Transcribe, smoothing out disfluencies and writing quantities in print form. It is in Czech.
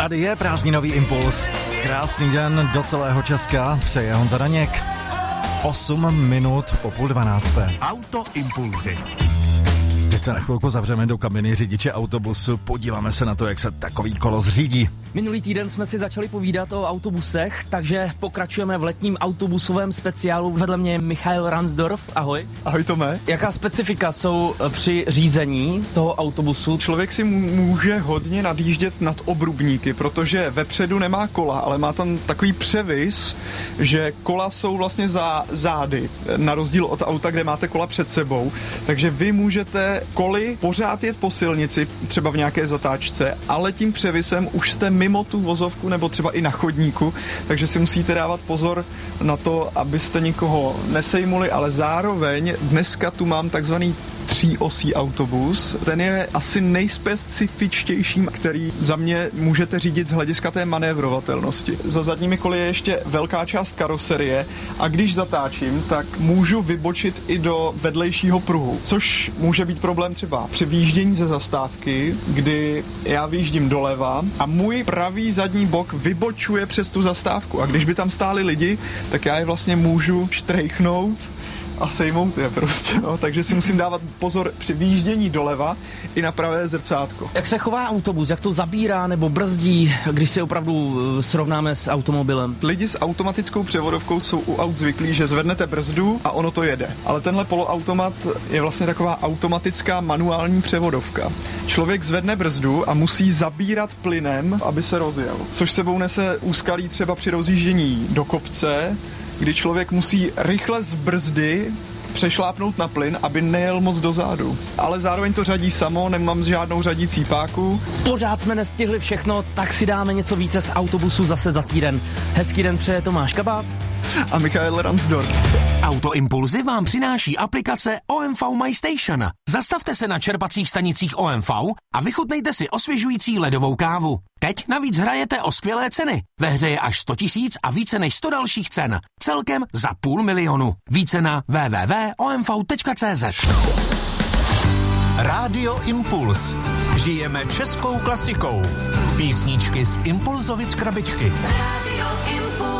Tady je prázdninový impuls. Krásný den do celého Česka, přeje Honza Daněk. 8 minut po 11:30. Autoimpulzy. Teď se na chvilku zavřeme do kabiny řidiče autobusu, podíváme se na to, jak se takový kolos řídí. Minulý týden jsme si začali povídat o autobusech, takže pokračujeme v letním autobusovém speciálu. Vedle mě je Michael Ransdorf, ahoj. Ahoj Tome. Jaká specifika jsou při řízení toho autobusu? Člověk si může hodně nadjíždět nad obrubníky, protože vepředu nemá kola, ale má tam takový převis, že kola jsou vlastně za zády, na rozdíl od auta, kde máte kola před sebou. Takže vy můžete koly pořád jet po silnici, třeba v nějaké zatáčce, ale tím převisem už jste mimo tu vozovku nebo třeba i na chodníku, takže si musíte dávat pozor na to, abyste nikoho nesejmuli, ale zároveň dneska tu mám takzvaný 3osí autobus. Ten je asi nejspecifičtějším, který za mě můžete řídit z hlediska té manévrovatelnosti. Za zadními koly je ještě velká část karoserie a když zatáčím, tak můžu vybočit i do vedlejšího pruhu, což může být problém třeba při výjíždění ze zastávky, kdy já vyjíždím doleva a můj pravý zadní bok vybočuje přes tu zastávku a když by tam stáli lidi, tak já je vlastně můžu štrejchnout a sejmout je prostě, no. Takže si musím dávat pozor při výjíždění doleva i na pravé zrcátko. Jak se chová autobus, jak to zabírá nebo brzdí, když si opravdu srovnáme s automobilem? Lidi s automatickou převodovkou jsou u aut zvyklí, že zvednete brzdu a ono to jede. Ale tenhle poloautomat je vlastně taková automatická manuální převodovka. Člověk zvedne brzdu a musí zabírat plynem, aby se rozjel. Což sebou nese úskalí třeba při rozjíždění do kopce, kdy člověk musí rychle z brzdy přešlápnout na plyn, aby nejel moc dozadu. Ale zároveň to řadí samo, nemám žádnou řadící páku. Pořád jsme nestihli všechno, tak si dáme něco více z autobusu zase za týden. Hezký den přeje Tomáš Kabát a Michael Ransdorf. Autoimpulzy vám přináší aplikace OMV My Station. Zastavte se na čerpacích stanicích OMV a vychutnejte si osvěžující ledovou kávu. Teď navíc hrajete o skvělé ceny. Ve hře je až 100 000 a více než 100 dalších cen. Celkem za 500 000. Více na www.omv.cz. Rádio Impuls. Žijeme českou klasikou. Písničky z Impulzovic krabičky. Radio Impuls.